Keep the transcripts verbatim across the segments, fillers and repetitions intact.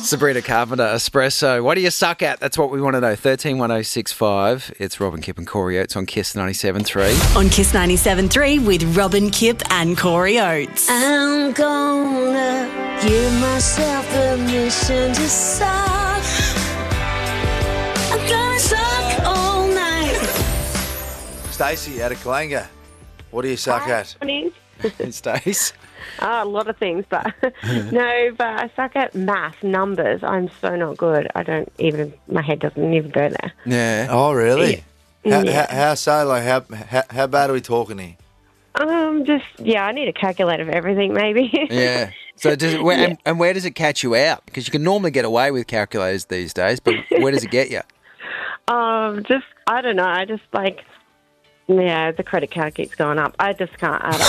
Sabrina Carpenter, Espresso. What do you suck at? That's what we want to know. thirteen one oh six five. It's Robin, Kip and Corey Oates on Kiss ninety-seven three. On Kiss ninety-seven three with Robin, Kip and Corey Oates. I'm gonna give myself permission to suck. I'm gonna suck all night. Stacey out of Kalanga. What do you suck at? Morning. Stace. Uh, a lot of things, but no, but I suck at math, numbers. I'm so not good. I don't even, my head doesn't even go there. Yeah. Oh, really? Yeah. How, Yeah. how, how so? Like, how, how how bad are we talking here? Um, just, yeah, I need a calculator for everything, maybe. Yeah. So does it, where, and, and where does it catch you out? Because you can normally get away with calculators these days, but where does it get you? um, just, I don't know. I just like, yeah, the credit card keeps going up. I just can't add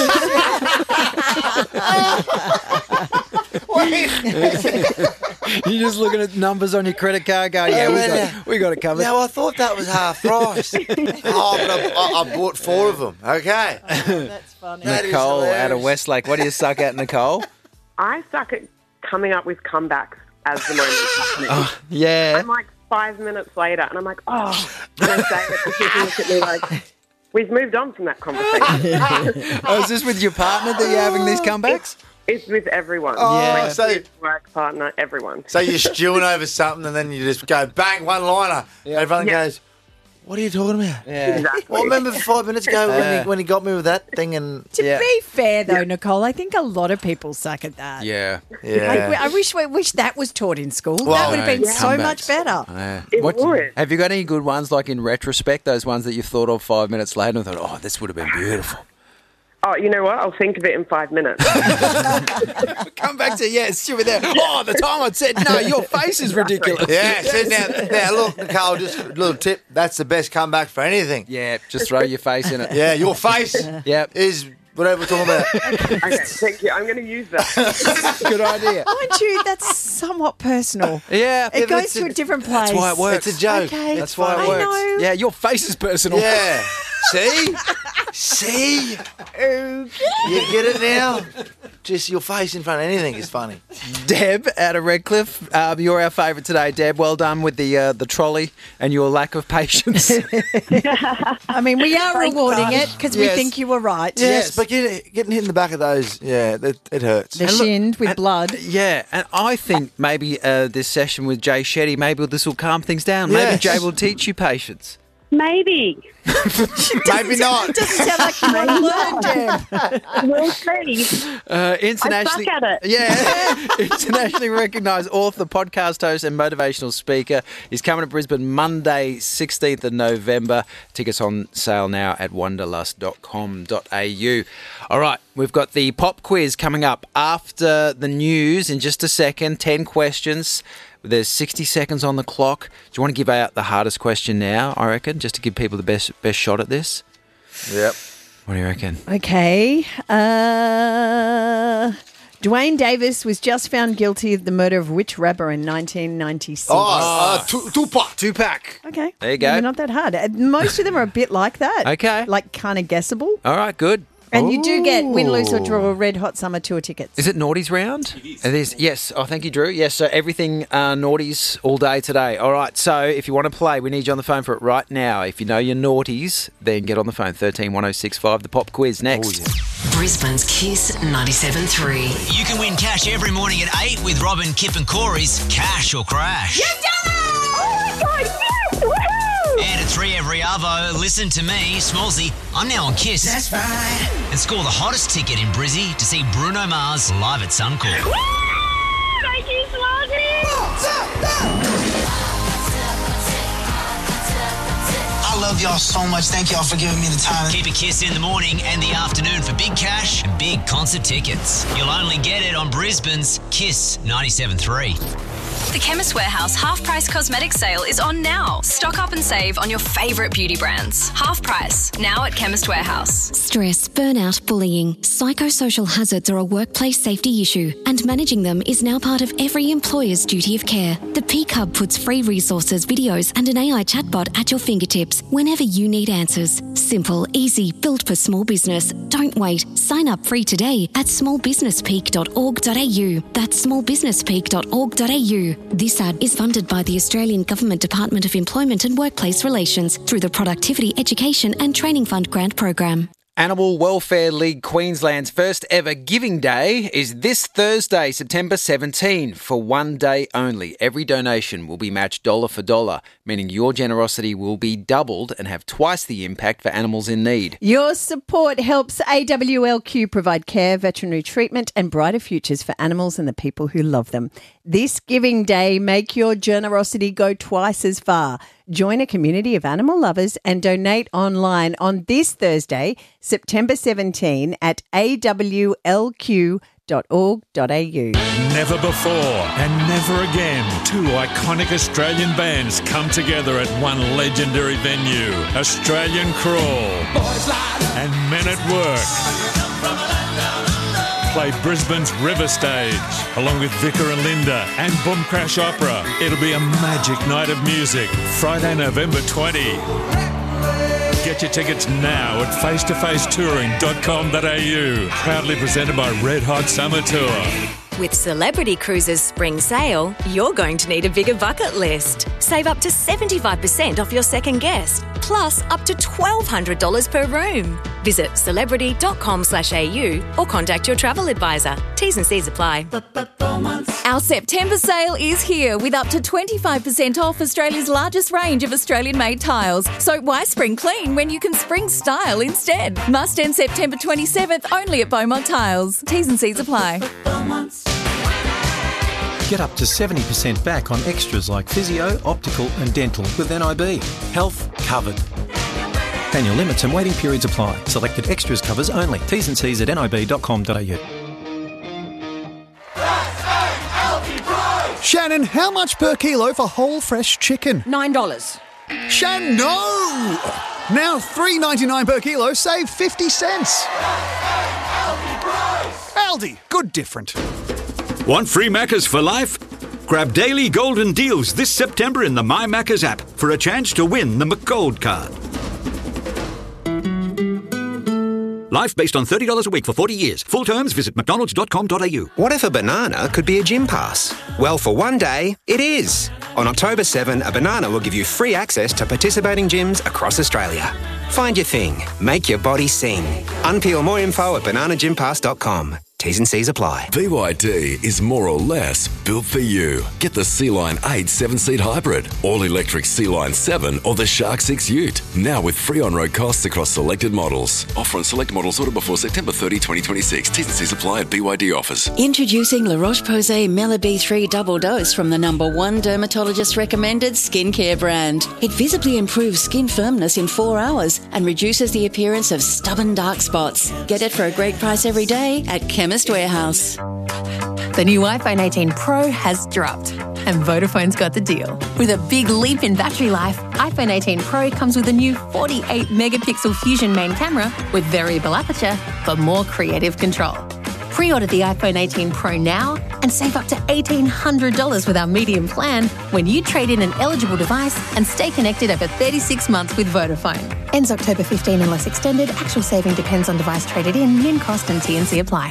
You're just looking at numbers on your credit card going, yeah, we got, we got it covered. No, I thought that was half price. oh, but I, I, I bought four of them. Okay. That's funny. That is Nicole out hilarious. of Westlake. What do you suck at, Nicole? I suck at coming up with comebacks as the moment is happening. Yeah. I'm like five minutes later, and I'm like, oh, and I say it, and people look at me like, we've moved on from that conversation. Oh, is this with your partner that you're having these comebacks? It's with everyone. Oh, Yeah. so, Kids, work partner, everyone. so you're stewing over something and then you just go, bang, one-liner. Everyone Yeah. goes, what are you talking about? Yeah. Exactly. Well, remember five minutes ago when, Yeah. he, when he got me with that thing and... To Yeah. be fair, though, Nicole, I think a lot of people suck at that. Yeah. Yeah. Like, I wish we wish that was taught in school. Well, that would have been yeah. so Comebacks. much better. Yeah. It What- would. have you got any good ones, like in retrospect, those ones that you've thought of five minutes later and thought, oh, this would have been beautiful? Oh, you know what? I'll think of it in five minutes. Come back to, yeah, stupid there. Oh, the time I said, no, your face is ridiculous. Yeah, so now, now look, Nicole, just a little tip. That's the best comeback for anything. Yeah, just throw your face in it. Yeah, your face Yep. is whatever we're talking about. Okay, thank you. I'm going to use that. Good idea. Mind you, that's somewhat personal. Yeah. It yeah, goes that's to a it. different place. That's why it works. It's a joke. Okay, That's why it I works. know. Yeah, your face is personal. Yeah. See? See? You get it now? Just your face in front of anything is funny. Deb out of Redcliffe, um, you're our favourite today, Deb. Well done with the uh, the trolley and your lack of patience. I mean, we are rewarding it because we Yes. think you were right. Yes, Yes. but get, getting hit in the back of those, yeah, it, it hurts. The And look- shinned with and- blood. Yeah, and I think maybe uh, this session with Jay Shetty, maybe this will calm things down. Maybe Yes. Jay will teach you patience. Maybe. Maybe not. Doesn't sound like you want to learn, Deb. We'll see. Uh, internationally, I suck at it. Yeah, internationally recognised author, podcast host, and motivational speaker. He's coming to Brisbane Monday, sixteenth of November. Tickets on sale now at wanderlust dot com dot a u. All right, we've got the pop quiz coming up after the news in just a second. Ten questions. There's sixty seconds on the clock. Do you want to give out the hardest question now, I reckon, just to give people the best best shot at this? Yep. What do you reckon? Okay. Uh, Dwayne Davis was just found guilty of the murder of which rapper in nineteen ninety-six? Oh, uh, Tu- Tupac. Two-pack. Okay. There you go. Maybe not that hard. Uh, Most of them are a bit like that. Okay. Like kind of guessable. All right, good. And you do get win, lose or draw Red Hot Summer Tour tickets. Is it Naughties round? It is. Yes. Oh, thank you, Drew. Yes, so everything uh, Naughties all day today. All right, so if you want to play, we need you on the phone for it right now. If you know your Naughties, then get on the phone, thirteen one oh six five, the pop quiz next. Oh, yeah. Brisbane's Kiss ninety-seven three. You can win cash every morning at eight with Robin, Kip and Corey's Cash or Crash. Oh, my God, yes! Woohoo! And at three every Arvo, listen to me, Smallsy. I'm now on Kiss. That's right. And score the hottest ticket in Brizzy to see Bruno Mars live at Suncorp. Woo! Thank you, Smallsy! I love y'all so much. Thank y'all for giving me the time. Keep a Kiss in the morning and the afternoon for big cash and big concert tickets. You'll only get it on Brisbane's Kiss ninety-seven three. The Chemist Warehouse half-price cosmetics sale is on now. Stock up and save on your favourite beauty brands. Half price, now at Chemist Warehouse. Stress, burnout, bullying. Psychosocial hazards are a workplace safety issue, and managing them is now part of every employer's duty of care. The Peak Hub puts free resources, videos, and an A I chatbot at your fingertips whenever you need answers. Simple, easy, built for small business. Don't wait. Sign up free today at small business peak dot org dot a u. That's small business peak dot org dot a u. This ad is funded by the Australian Government Department of Employment and Workplace Relations through the Productivity, Education and Training Fund grant program. Animal Welfare League Queensland's first ever Giving Day is this Thursday, September seventeenth, for one day only. Every donation will be matched dollar for dollar, meaning your generosity will be doubled and have twice the impact for animals in need. Your support helps A W L Q provide care, veterinary treatment and brighter futures for animals and the people who love them. This Giving Day, make your generosity go twice as far. Join a community of animal lovers and donate online on this Thursday, September seventeenth at a w l q dot org dot a u. Never before and never again, two iconic Australian bands come together at one legendary venue. Australian Crawl and Men at Work play Brisbane's River Stage, along with Vicar and Linda and Boom Crash Opera. It'll be a magic night of music, Friday, November twentieth. Get your tickets now at face to face touring dot com dot a u. Proudly presented by Red Hot Summer Tour. With Celebrity Cruises Spring Sale, you're going to need a bigger bucket list. Save up to seventy-five percent off your second guest, plus up to twelve hundred dollars per room. Visit celebrity dot com slash a u or contact your travel advisor. T's and C's apply. Our September sale is here with up to twenty-five percent off Australia's largest range of Australian-made tiles. So why spring clean when you can spring style instead? Must end September twenty-seventh only at Beaumont Tiles. T's and C's apply. Get up to seventy percent back on extras like physio, optical and dental with N I B. Health covered. Annual limits and waiting periods apply. Selected extras covers only. T's and C's at n i b dot com dot a u. Shannon, how much per kilo for whole fresh chicken? Nine dollars. Shannon, no! Now three ninety-nine per kilo, save fifty cents. Aldi, good different. Want free Maccas for life? Grab daily golden deals this September in the My Maccas app for a chance to win the McGold card. Life based on thirty dollars a week for forty years. Full terms, visit mcdonalds dot com dot a u. What if a banana could be a gym pass? Well, for one day, it is. On October seventh, a banana will give you free access to participating gyms across Australia. Find your thing. Make your body sing. Unpeel more info at banana gym pass dot com. T's and C's apply. B Y D is more or less built for you. Get the Sea-Line eight seven-seat hybrid, all-electric Sea-Line seven or the Shark six Ute. Now with free on-road costs across selected models. Offer on select models ordered before September thirtieth, twenty twenty-six. T's and C's apply at B Y D offers. Introducing La Roche-Posay Mela B three Double Dose from the number one dermatologist-recommended skincare brand. It visibly improves skin firmness in four hours and reduces the appearance of stubborn dark spots. Get it for a great price every day at Chemist Warehouse. The new iPhone eighteen Pro has dropped, and Vodafone's got the deal. With a big leap in battery life, iPhone eighteen Pro comes with a new forty-eight megapixel Fusion main camera with variable aperture for more creative control. Pre-order the iPhone eighteen Pro now and save up to eighteen hundred dollars with our medium plan when you trade in an eligible device and stay connected over thirty-six months with Vodafone. Ends October fifteenth unless extended. Actual saving depends on device traded in. Min cost and T and C apply.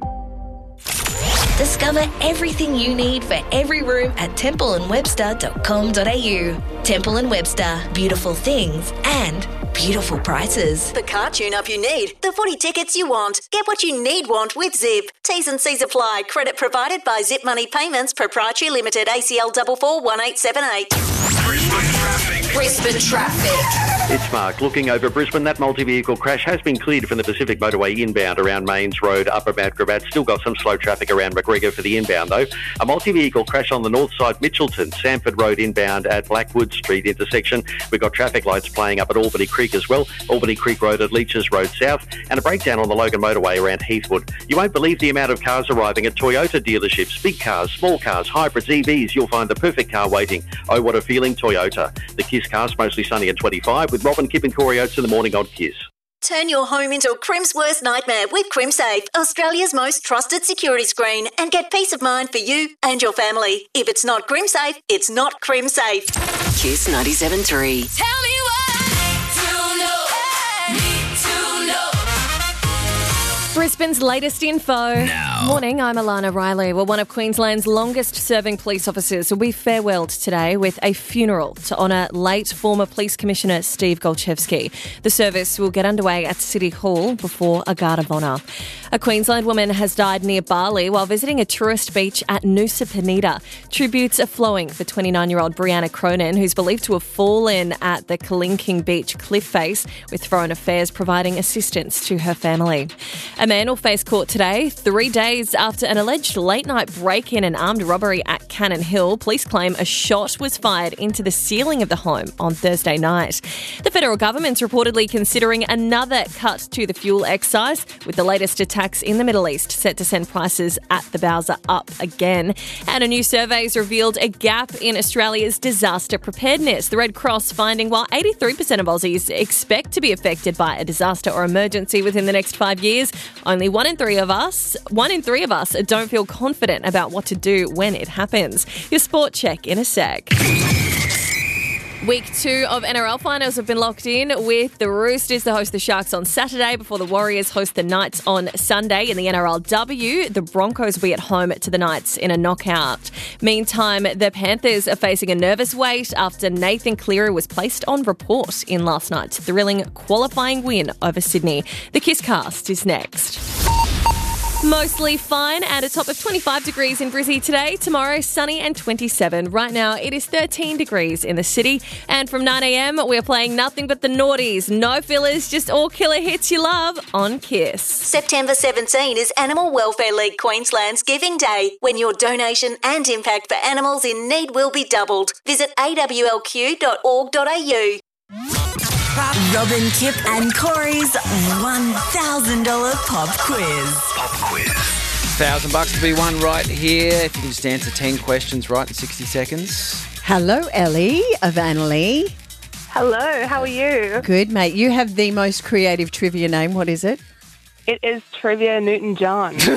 Discover everything you need for every room at temple and webster dot com dot a u. Temple and Webster, beautiful things and beautiful prices. The car tune-up you need, the footy tickets you want. Get what you need want with Zip. T's and C's apply. Credit provided by Zip Money Payments, Proprietary Limited, A C L four four one eight seven eight. Brisbane traffic. Brisbane traffic. It's Mark. Looking over Brisbane, that multi-vehicle crash has been cleared from the Pacific Motorway inbound around Mains Road, Upper Mount Gravatt. Still got some slow traffic around McGregor for the inbound, though. A multi-vehicle crash on the north side, Mitchelton, Sanford Road inbound at Blackwood Street intersection. We've got traffic lights playing up at Albany Creek as well. Albany Creek Road at Leeches Road South. And a breakdown on the Logan Motorway around Heathwood. You won't believe the amount of cars arriving at Toyota dealerships. Big cars, small cars, hybrids, E Vs. You'll find the perfect car waiting. Oh, what a feeling, Toyota. The Kiss Cars, mostly sunny at twenty-five, with Robin, Kip and Corey Oates in the morning on Kiss. Turn your home into a Crim's worst nightmare with CrimSafe, Australia's most trusted security screen, and get peace of mind for you and your family. If it's not CrimSafe, it's not CrimSafe. Kiss ninety-seven point three. Tell me what to know. Need to know. Brisbane's latest info. Now. Morning, I'm Alana Riley. Well, one of Queensland's longest-serving police officers will be farewelled today with a funeral to honour late former Police Commissioner Steve Golchevsky. The service will get underway at City Hall before a guard of honour. A Queensland woman has died near Bali while visiting a tourist beach at Nusa Penida. Tributes are flowing for twenty-nine-year-old Brianna Cronin, who's believed to have fallen at the Kalinking Beach cliff face, with Foreign Affairs providing assistance to her family. A man will face court today, three days after an alleged late-night break-in and armed robbery at Cannon Hill. Police claim a shot was fired into the ceiling of the home on Thursday night. The federal government's reportedly considering another cut to the fuel excise, with the latest attacks in the Middle East set to send prices at the Bowser up again. And a new survey has revealed a gap in Australia's disaster preparedness. The Red Cross finding while eighty-three percent of Aussies expect to be affected by a disaster or emergency within the next five years, only one in three of us, one in three of us don't feel confident about what to do when it happens. Your sport check in a sec. Week two of N R L finals have been locked in, with the Roosters to host the Sharks on Saturday before the Warriors host the Knights on Sunday. In the N R L W, the Broncos will be at home to the Knights in a knockout. Meantime, the Panthers are facing a nervous wait after Nathan Cleary was placed on report in last night's thrilling qualifying win over Sydney. The Kiss Cast is next. Mostly fine and a top of twenty-five degrees in Brizzy today. Tomorrow, sunny and twenty-seven. Right now, it is thirteen degrees in the city. And from nine a.m, we're playing nothing but the naughties. No fillers, just all killer hits you love on Kiss. September seventeenth is Animal Welfare League Queensland's Giving Day, when your donation and impact for animals in need will be doubled. Visit a w l q dot org dot a u. Robin, Kip and Corey's one thousand dollars pop quiz. Pop quiz. Thousand bucks to be won right here if you can just answer ten questions right in sixty seconds. Hello, Ellie of Annalee. Hello, how are you? Good, mate. You have the most creative trivia name. What is it? It is Trivia Newton-John. how,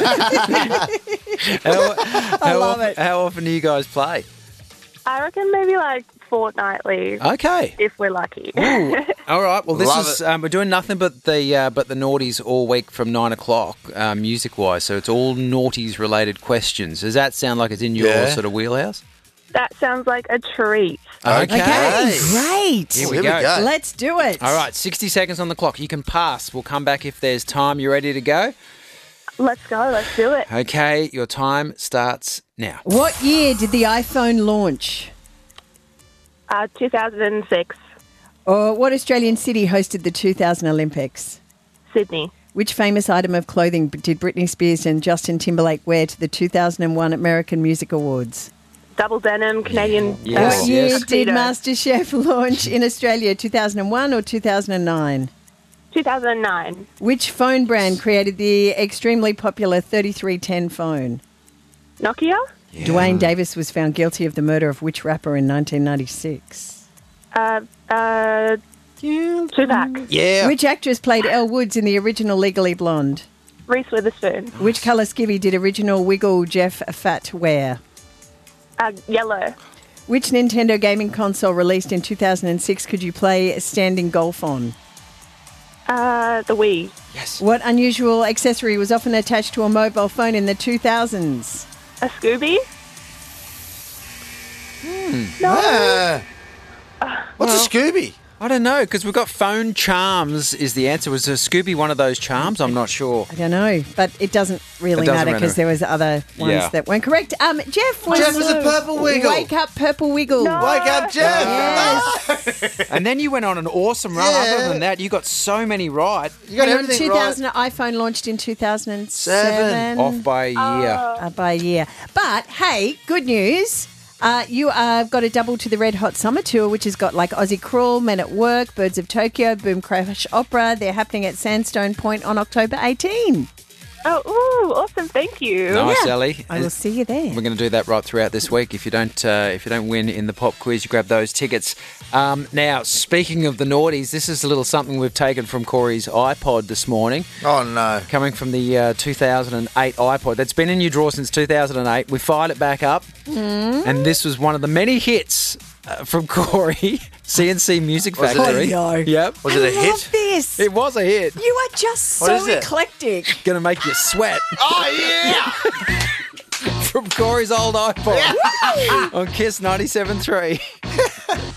I love of- it. How often do you guys play? I reckon maybe like fortnightly. Okay. If we're lucky. Ooh. All right. Well, this Love is um, we're doing nothing but the uh, but the naughties all week from nine o'clock, uh, music wise. So it's all naughties related questions. Does that sound like it's in your Yeah. sort of wheelhouse? That sounds like a treat. Okay. Okay, great. Here we go. Let's do it. All right. Sixty seconds on the clock. You can pass. We'll come back if there's time. You ready to go? Let's go. Let's do it. Okay. Your time starts now. What year did the iPhone launch? Uh, two thousand six. Or what Australian city hosted the two thousand Olympics? Sydney. Which famous item of clothing did Britney Spears and Justin Timberlake wear to the two thousand one American Music Awards? Double denim, Canadian. Yes, uh, What year yes. did tuxedo. MasterChef launch in Australia, two thousand one or two thousand nine? two thousand nine. Which phone brand created the extremely popular thirty-three ten phone? Nokia? Dwayne Davis was found guilty of the murder of which rapper in nineteen ninety-six? Uh, uh, Tupac. Yeah. Which actress played Elle Woods in the original Legally Blonde? Reese Witherspoon. Which colour skivvy did original Wiggle Jeff Fat wear? Uh, yellow. Which Nintendo gaming console released in two thousand six could you play standing golf on? Uh, the Wii. Yes. What unusual accessory was often attached to a mobile phone in the two thousands? A Scooby? Hmm. No. Ah. What's a Scooby? I don't know, because we've got phone charms is the answer. Was a Scooby one of those charms? I'm not sure. I don't know, but it doesn't really It doesn't matter matter. because there was other ones Yeah. that weren't correct. Um, Jeff was... Jeff was a purple wiggle. Wake up, purple wiggle. Wake up, Jeff. Yes. And then you went on an awesome run. Yeah. Other than that, you got so many right. You got Hang on, everything two thousand iPhone launched in two thousand seven. Off by a year. Uh, by a year. But, hey, good news. Uh, you have got a double to the Red Hot Summer Tour, which has got like Aussie Crawl, Men at Work, Birds of Tokyo, Boom Crash Opera. They're happening at Sandstone Point on October eighteenth. Oh, ooh, awesome! Thank you. Nice, Ellie. I will see you there. We're going to do that right throughout this week. If you don't, uh, if you don't win in the pop quiz, you grab those tickets. Um, now, speaking of the naughties, this is a little something we've taken from Corey's iPod this morning. Oh no! Coming from the uh, two thousand eight iPod that's been in your drawer since two thousand eight. We fired it back up, Mm. and this was one of the many hits uh, from Corey. C N C Music Was it a- Factory. Oh, no. Yep. Was it a I hit? love this. It was a hit. You are just What so is it? eclectic. Going to make you sweat. Oh yeah! From Corey's old iPod on Kiss ninety-seven point three.